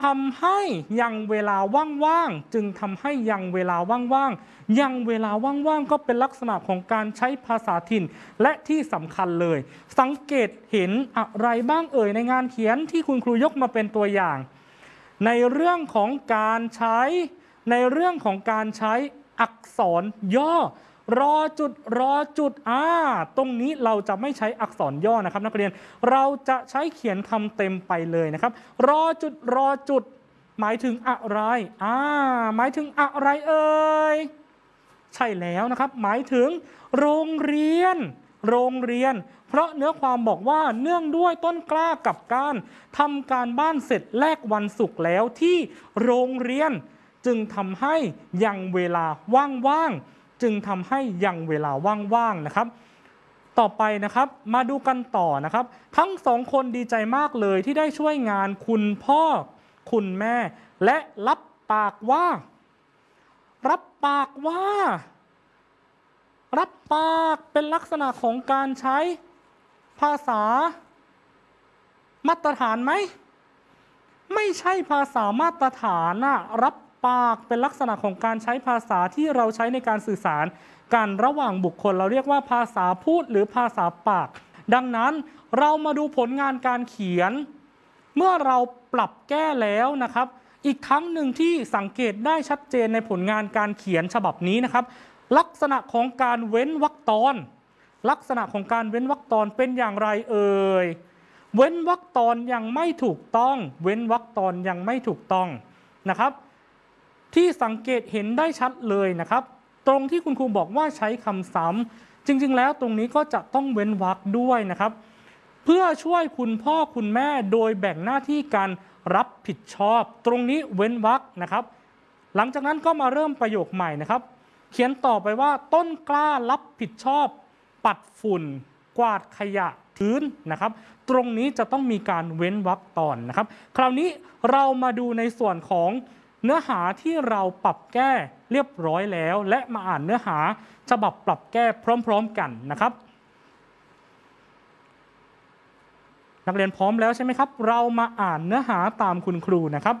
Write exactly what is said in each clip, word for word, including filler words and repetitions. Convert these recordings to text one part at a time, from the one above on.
ทำให้ยังเวลาว่างๆจึงทำให้ยังเวลาว่างๆยังเวลาว่างๆก็เป็นลักษณะของการใช้ภาษาถิ่นและที่สำคัญเลยสังเกตเห็นอะไรบ้างเอ่ยในงานเขียนที่คุณครูยกมาเป็นตัวอย่างในเรื่องของการใช้ในเรื่องของการใช้อักษรย่อรอจุดรอจุดอ่าตรงนี้เราจะไม่ใช้อักษรย่อนะครับนักเรียนเราจะใช้เขียนคำเต็มไปเลยนะครับรอจุดรอจุดหมายถึงอะไรอ่าหมายถึงอะไรเอ่ยใช่แล้วนะครับหมายถึงโรงเรียนโรงเรียนเพราะเนื้อความบอกว่าเนื่องด้วยต้นกล้ากับการทำการบ้านเสร็จแลกวันศุกร์แล้วที่โรงเรียนจึงทำให้ยังเวลาว่างๆจึงทำให้ยังเวลาว่างๆนะครับต่อไปนะครับมาดูกันต่อนะครับทั้งสองคนดีใจมากเลยที่ได้ช่วยงานคุณพ่อคุณแม่และรับปากว่ารับปากว่ารับปากเป็นลักษณะของการใช้ภาษามาตรฐานไหมไม่ใช่ภาษามาตรฐานนะรับปากเป็นลักษณะของการใช้ภาษาที่เราใช้ในการสื่อสารกันระหว่างบุคคลเราเรียกว่าภาษาพูดหรือภาษาปากดังนั้นเรามาดูผลงานการเขียนเมื่อเราปรับแก้แล้วนะครับอีกครั้งหนึ่งที่สังเกตได้ชัดเจนในผลงานการเขียนฉบับนี้นะครับลักษณะของการเว้นวรรคตอนลักษณะของการเว้นวรรคตอนเป็นอย่างไรเอ่ยเว้นวรรคตอนยังไม่ถูกต้องเว้นวรรคตอนยังไม่ถูกต้องนะครับที่สังเกตเห็นได้ชัดเลยนะครับตรงที่คุณครูบอกว่าใช้คำซ้ำจริงๆแล้วตรงนี้ก็จะต้องเว้นวรรคด้วยนะครับเพื่อช่วยคุณพ่อคุณแม่โดยแบ่งหน้าที่การรับผิดชอบตรงนี้เว้นวรรคนะครับหลังจากนั้นก็มาเริ่มประโยคใหม่นะครับเขียนต่อไปว่าต้นกล้ารับผิดชอบปัดฝุ่นกวาดขยะพื้นนะครับตรงนี้จะต้องมีการเว้นวรรคตอนนะครับคราวนี้เรามาดูในส่วนของเนื้อหาที่เราปรับแก้เรียบร้อยแล้วและมาอ่านเนื้อหาฉบับปรับแก้พร้อมๆกันนะครับนักเรียนพร้อมแล้วใช่ไหมครับเรามาอ่านเนื้อหาตามคุณครูนะครับ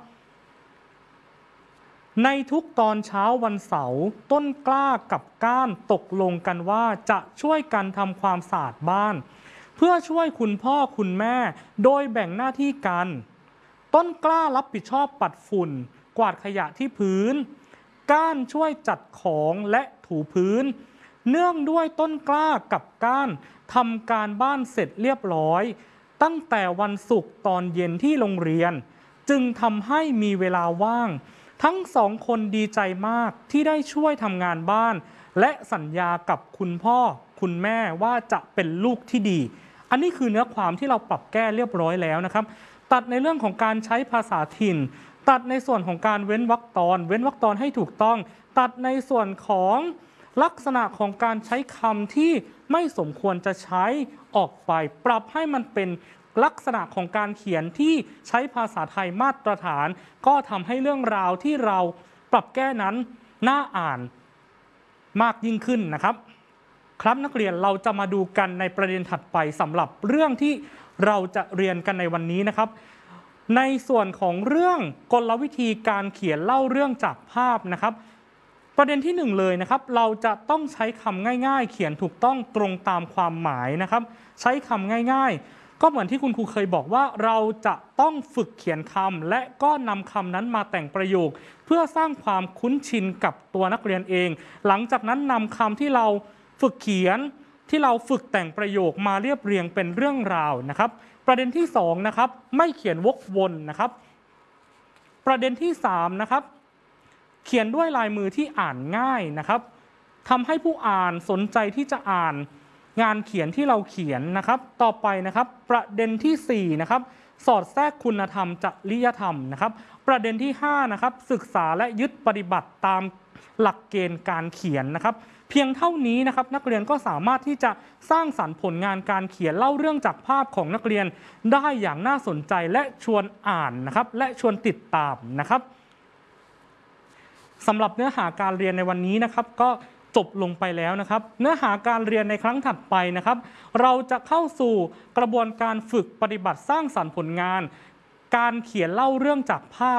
ในทุกตอนเช้าวันเสาร์ต้นกล้ากับก้านตกลงกันว่าจะช่วยกันทำความสะอาดบ้านเพื่อช่วยคุณพ่อคุณแม่โดยแบ่งหน้าที่กันต้นกล้ารับผิดชอบปัดฝุ่นกวาดขยะที่พื้นก้านช่วยจัดของและถูพื้นเนื่องด้วยต้นกล้ากับก้านทำการบ้านเสร็จเรียบร้อยตั้งแต่วันศุกร์ตอนเย็นที่โรงเรียนจึงทำให้มีเวลาว่างทั้งสองคนดีใจมากที่ได้ช่วยทำงานบ้านและสัญญากับคุณพ่อคุณแม่ว่าจะเป็นลูกที่ดีอันนี้คือเนื้อความที่เราปรับแก้เรียบร้อยแล้วนะครับตัดในเรื่องของการใช้ภาษาถิ่นตัดในส่วนของการเว้นวรรคตอนเว้นวรรคตอนให้ถูกต้องตัดในส่วนของลักษณะของการใช้คำที่ไม่สมควรจะใช้ออกไปปรับให้มันเป็นลักษณะของการเขียนที่ใช้ภาษาไทยมาตรฐานก็ทำให้เรื่องราวที่เราปรับแก้นั้นน่าอ่านมากยิ่งขึ้นนะครับครับนักเรียนเราจะมาดูกันในประเด็นถัดไปสำหรับเรื่องที่เราจะเรียนกันในวันนี้นะครับในส่วนของเรื่องกลวิธีการเขียนเล่าเรื่องจากภาพนะครับประเด็นที่หนึ่งเลยนะครับเราจะต้องใช้คำง่ายๆเขียนถูกต้องตรงตามความหมายนะครับใช้คำง่ายๆก็เหมือนที่คุณครูเคยบอกว่าเราจะต้องฝึกเขียนคำและก็นำคำนั้นมาแต่งประโยคเพื่อสร้างความคุ้นชินกับตัวนักเรียนเองหลังจากนั้นนำคำที่เราฝึกเขียนที่เราฝึกแต่งประโยคมาเรียบเรียงเป็นเรื่องราวนะครับประเด็นที่สองนะครับไม่เขียนวกวนนะครับประเด็นที่สามนะครับเขียนด้วยลายมือที่อ่านง่ายนะครับทำให้ผู้อ่านสนใจที่จะอ่านงานเขียนที่เราเขียนนะครับต่อไปนะครับประเด็นที่สี่นะครับสอดแทรกคุณธรรมจริยธรรมนะครับประเด็นที่ห้านะครับศึกษาและยึดปฏิบัติตามหลักเกณฑ์การเขียนนะครับเพียงเท่านี้นะครับนักเรียนก็สามารถที่จะสร้างสรรค์ผลงานการเขียนเล่าเรื่องจากภาพของนักเรียนได้อย่างน่าสนใจและชวนอ่านนะครับและชวนติดตามนะครับสำหรับเนื้อหาการเรียนในวันนี้นะครับก็จบลงไปแล้วนะครับเนื้อหาการเรียนในครั้งถัดไปนะครับเราจะเข้าสู่กระบวนการฝึกปฏิบัติสร้างสรรค์ผลงานการเขียนเล่าเรื่องจากภาพ